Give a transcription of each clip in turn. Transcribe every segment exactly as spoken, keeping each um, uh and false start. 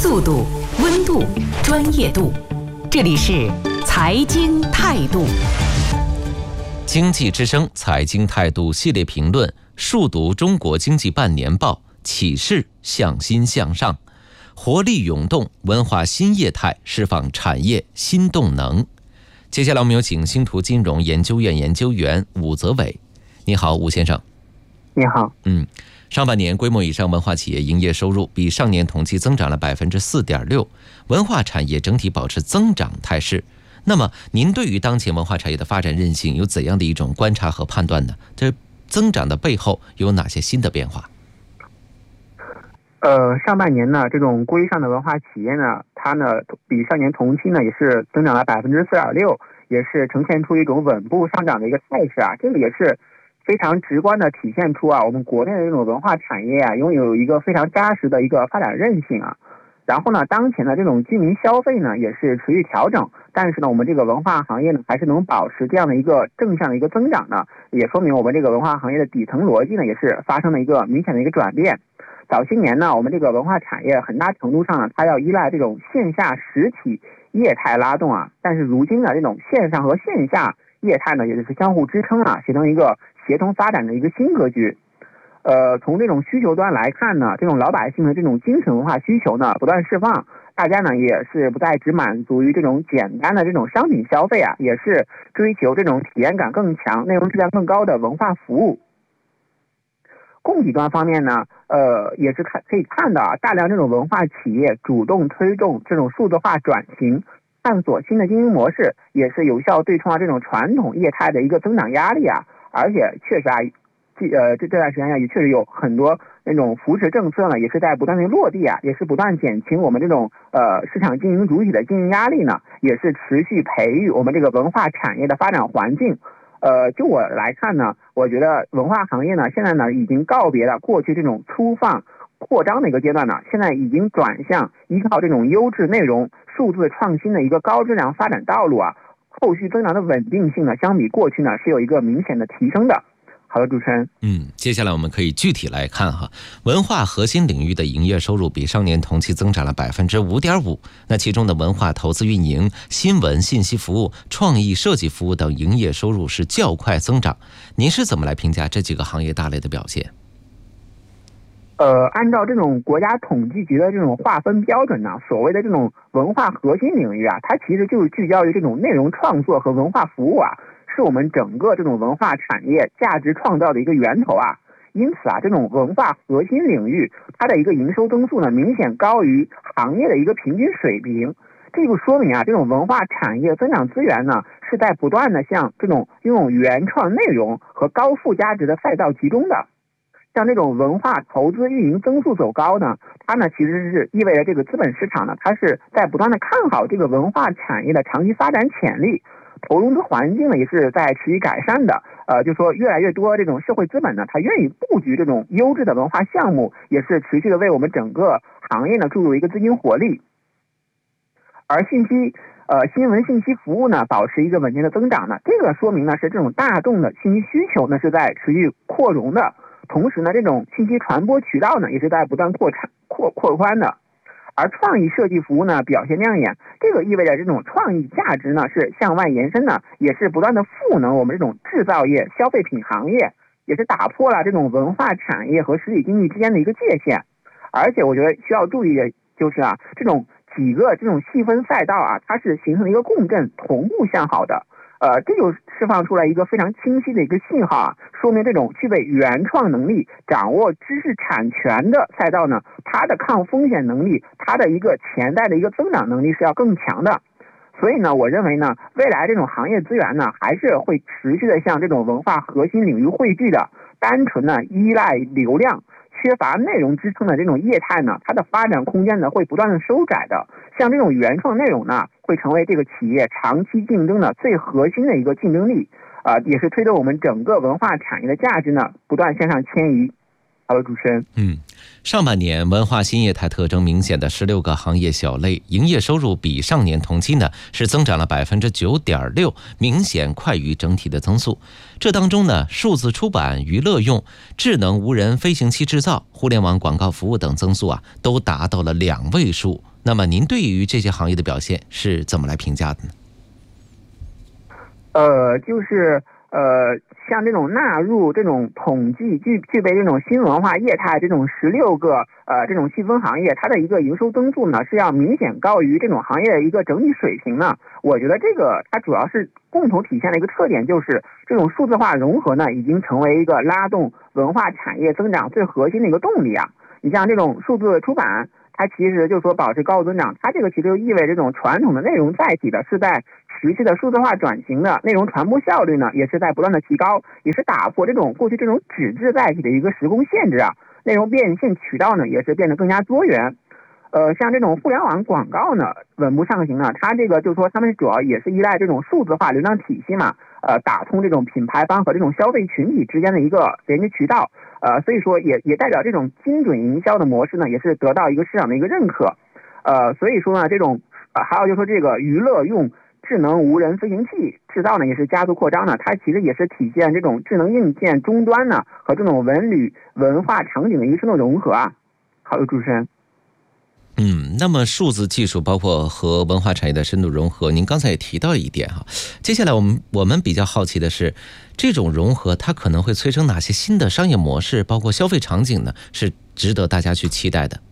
速度、温度、专业度。这里是财经态度。 经济之声财经态度系列评论，速读中国经济半年报，启示向心向上，活力涌动，文化新业态，释放产业新动能。接下来我们有请星图金融研究院研究员武则伟。你好，武先生。 你好。 嗯，上半年规模以上文化企业营业收入比上年同期增长了 百分之四点六， 文化产业整体保持增长态势。那么您对于当前文化产业的发展韧性有怎样的一种观察和判断呢？这增长的背后有哪些新的变化？ 呃，上半年呢，这种规上的文化企业呢，它呢比上年同期呢也是增长了 百分之四点六， 也是呈现出一种稳步上涨的一个态势啊。这个也是非常直观的体现出啊，我们国内的这种文化产业啊，拥有一个非常扎实的一个发展韧性啊。然后呢，当前的这种居民消费呢也是持续调整，但是呢，我们这个文化行业呢还是能保持这样的一个正向的一个增长呢，也说明我们这个文化行业的底层逻辑呢也是发生了一个明显的一个转变。早些年呢，我们这个文化产业很大程度上呢，它要依赖这种线下实体业态拉动啊，但是如今呢，这种线上和线下业态呢也就是相互支撑啊，形成一个协同发展的一个新格局。呃，从这种需求端来看呢，这种老百姓的这种精神文化需求呢不断释放，大家呢也是不再只满足于这种简单的这种商品消费啊，也是追求这种体验感更强、内容质量更高的文化服务。供给端方面呢，呃，也是看可以看到啊，大量这种文化企业主动推动这种数字化转型，探索新的经营模式，也是有效对冲了这种传统业态的一个增长压力啊。而且确实啊，呃，这这段时间呀，也确实有很多那种扶持政策呢，也是在不断的落地啊，也是不断减轻我们这种呃市场经营主体的经营压力呢，也是持续培育我们这个文化产业的发展环境。呃，就我来看呢，我觉得文化行业呢，现在呢已经告别了过去这种粗放扩张的一个阶段呢，现在已经转向依靠这种优质内容、数字创新的一个高质量发展道路啊。后续增长的稳定性呢，相比过去呢是有一个明显的提升的。好的，主持人。 嗯，接下来我们可以具体来看哈，文化核心领域的营业收入比上年同期增长了 百分之五点五， 那其中的文化投资运营、新闻信息服务、创意设计服务等营业收入是较快增长。您是怎么来评价这几个行业大类的表现？ 呃，按照这种国家统计局的这种划分标准呢，所谓的这种文化核心领域啊，它其实就是聚焦于这种内容创作和文化服务啊，是我们整个这种文化产业价值创造的一个源头啊。因此啊，这种文化核心领域它的一个营收增速呢，明显高于行业的一个平均水平。这就说明啊，这种文化产业增长资源呢，是在不断的向这种拥有原创内容和高附加值的赛道集中的。像这种文化投资运营增速走高呢，它呢其实是意味着这个资本市场呢，它是在不断的看好这个文化产业的长期发展潜力，投融资环境呢也是在持续改善的。呃，就说越来越多这种社会资本呢，它愿意布局这种优质的文化项目，也是持续的为我们整个行业呢注入一个资金活力。而信息呃新闻信息服务呢保持一个稳定的增长呢，这个说明呢是这种大众的信息需求呢是在持续扩容的。同时呢，这种信息传播渠道呢也是在不断扩产扩扩宽的。而创意设计服务呢表现亮眼，这个意味着这种创意价值呢是向外延伸的，也是不断的赋能我们这种制造业、消费品行业，也是打破了这种文化产业和实体经济之间的一个界限。而且我觉得需要注意的就是啊，这种几个这种细分赛道啊，它是形成一个共振、同步向好的。呃，这就释放出来一个非常清晰的一个信号啊，说明这种具备原创能力、掌握知识产权的赛道呢，它的抗风险能力、它的一个潜在的一个增长能力是要更强的。所以呢，我认为呢，未来这种行业资源呢，还是会持续的向这种文化核心领域汇聚的。单纯呢依赖流量、缺乏内容支撑的这种业态呢，它的发展空间呢会不断的收窄的。像这种原创内容呢，会成为这个企业长期竞争的最核心的一个竞争力，啊、呃，也是推动我们整个文化产业的价值呢不断向上迁移。好的，主持人。 嗯，上半年文化新业态特征明显的十六个行业小类，营业收入比上年同期呢是增长了 百分之九点六， 明显快于整体的增速。这当中呢，数字出版、娱乐用、智能无人飞行器制造、互联网广告服务等增速啊，都达到了两位数那么您对于这些行业的表现是怎么来评价的呢？ 呃，就是呃，像这种纳入这种统计具具备这种新文化业态这种十六个呃这种细分行业，它的一个营收增速呢是要明显高于这种行业的一个整体水平呢。我觉得这个它主要是共同体现的一个特点，就是这种数字化融合呢已经成为一个拉动文化产业增长最核心的一个动力啊。你像这种数字出版，它其实就是说保持高增长，它这个其实就意味着这种传统的内容载体的是在持续的数字化转型的，内容传播效率呢也是在不断的提高，也是打破这种过去这种纸质载体的一个时空限制啊，内容变现渠道呢也是变得更加多元。呃，像这种互联网广告呢稳步上行呢，它这个就是说他们主要也是依赖这种数字化流量体系嘛，呃，打通这种品牌方和这种消费群体之间的一个连接渠道。呃，所以说也也代表这种精准营销的模式呢，也是得到一个市场的一个认可。呃，所以说呢，这种呃还有就是说这个娱乐用智能无人飞行器制造呢，也是加速扩张呢。它其实也是体现这种智能硬件终端呢和这种文旅文化场景的一个深度融合啊。好的，主持人。 嗯，那么数字技术包括和文化产业的深度融合，您刚才也提到一点哈。接下来我们我们比较好奇的是，这种融合它可能会催生哪些新的商业模式，包括消费场景呢？是值得大家去期待的。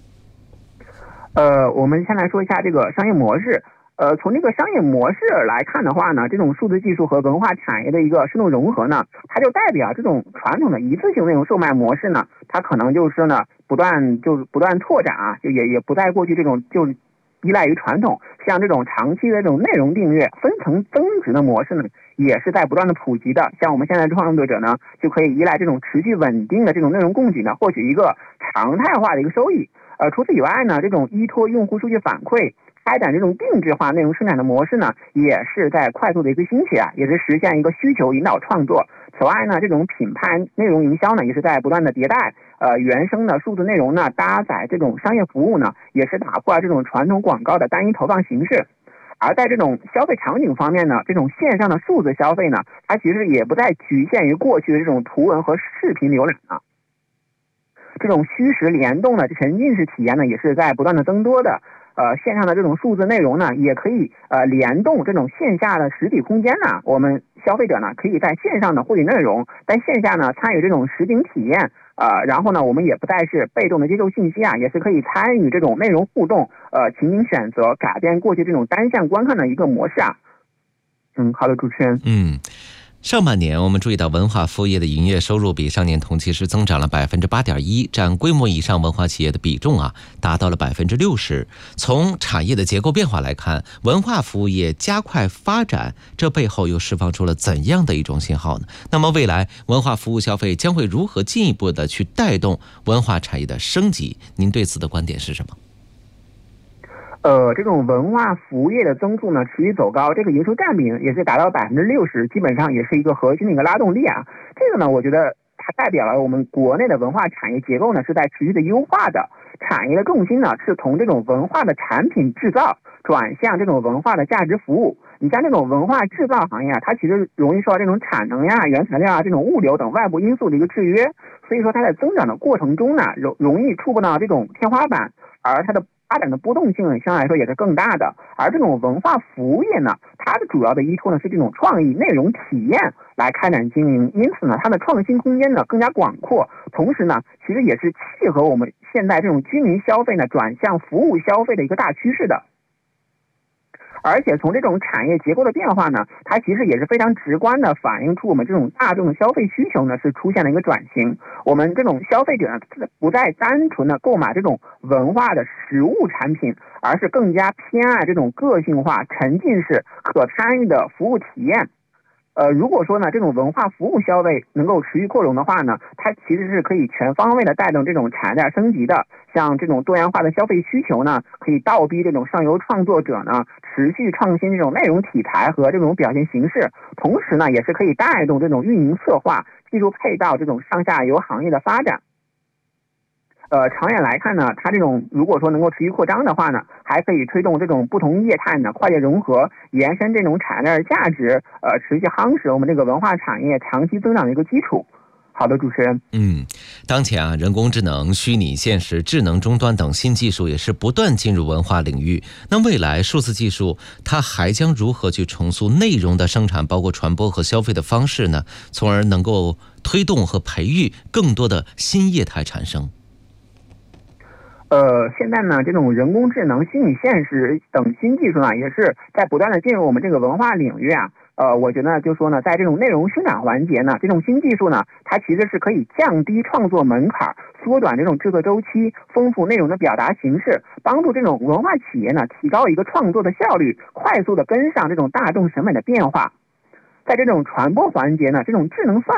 呃，我们先来说一下这个商业模式。呃，从这个商业模式来看的话呢，这种数字技术和文化产业的一个深度融合呢，它就代表这种传统的一次性内容售卖模式呢，它可能就是呢不断就是不断拓展啊，就也也不再过去这种就是依赖于传统，像这种长期的这种内容订阅分层增值的模式呢，也是在不断的普及的。像我们现在的创作者呢，就可以依赖这种持续稳定的这种内容供给呢，获取一个常态化的一个收益。呃，除此以外呢，这种依托用户数据反馈开展这种定制化内容生产的模式呢，也是在快速的一个兴起啊，也是实现一个需求引导创作。此外呢，这种品牌内容营销呢，也是在不断的迭代。呃，原生的数字内容呢，搭载这种商业服务呢，也是打破了这种传统广告的单一投放形式。而在这种消费场景方面呢，这种线上的数字消费呢，它其实也不再局限于过去的这种图文和视频浏览啊。这种虚实联动的沉浸式体验呢，也是在不断的增多的。呃，线上的这种数字内容呢，也可以呃联动这种线下的实体空间呢。我们消费者呢，可以在线上的获取内容，在线下呢参与这种实景体验。呃，然后呢，我们也不再是被动的接受信息啊，也是可以参与这种内容互动，呃，情景选择，改变过去这种单向观看的一个模式啊。嗯，好的，主持人。 嗯。上半年我们注意到文化服务业的营业收入比上年同期是增长了百分之八点一，占规模以上文化企业的比重啊达到了百分之六十。从产业的结构变化来看，文化服务业加快发展，这背后又释放出了怎样的一种信号呢？那么未来文化服务消费将会如何进一步的去带动文化产业的升级？您对此的观点是什么？ 呃，这种文化服务业的增速呢持续走高，这个营收占比也是达到百分之六十，基本上也是一个核心的一个拉动力啊。这个呢，我觉得它代表了我们国内的文化产业结构呢是在持续的优化的，产业的重心呢是从这种文化的产品制造转向这种文化的价值服务。你像这种文化制造行业啊，它其实容易受到这种产能呀、原材料啊这种物流等外部因素的一个制约，所以说它在增长的过程中呢，容容易触碰到这种天花板，而它的发展的波动性相对来说也是更大的。而这种文化服务业呢，它的主要的依托呢是这种创意内容体验来开展经营，因此呢，它的创新空间呢更加广阔，同时呢，其实也是契合我们现在这种居民消费呢转向服务消费的一个大趋势的。而且从这种产业结构的变化呢，它其实也是非常直观的反映出我们这种大众的消费需求呢是出现了一个转型。我们这种消费者呢不再单纯的购买这种文化的实物产品，而是更加偏爱这种个性化、沉浸式、可参与的服务体验。呃，如果说呢，这种文化服务消费能够持续扩容的话呢，它其实是可以全方位的带动这种产业链升级的。像这种多元化的消费需求呢，可以倒逼这种上游创作者呢持续创新这种内容题材和这种表现形式，同时呢，也是可以带动这种运营策划、技术配套这种上下游行业的发展。呃，长远来看呢，它这种如果说能够持续扩张的话呢，还可以推动这种不同业态呢跨界融合，延伸这种产业链价值，呃，持续夯实我们这个文化产业长期增长的一个基础。 好的，主持人。 嗯，当前啊，人工智能、虚拟现实、智能终端等新技术也是不断进入文化领域。那未来数字技术它还将如何去重塑内容的生产，包括传播和消费的方式呢？从而能够推动和培育更多的新业态产生。 呃，现在呢，这种人工智能、虚拟现实等新技术呢，也是在不断的进入我们这个文化领域啊。呃，我觉得就说呢，在这种内容生产环节呢，这种新技术呢，它其实是可以降低创作门槛，缩短这种制作周期，丰富内容的表达形式，帮助这种文化企业呢，提高一个创作的效率，快速的跟上这种大众审美的变化。在这种传播环节呢，这种智能算